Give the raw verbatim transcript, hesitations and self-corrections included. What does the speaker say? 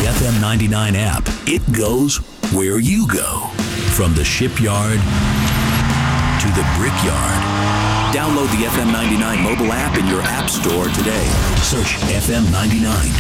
the F M ninety-nine app. It goes where you go. From the shipyard to the brickyard. Download the F M ninety-nine mobile app in your app store today. Search F M ninety-nine